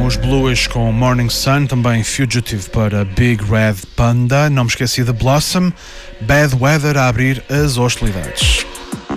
os Blues com Morning Sun, também Fugitive para Big Red Panda, não me esqueci de Blossom, Bad Weather a abrir as hostilidades.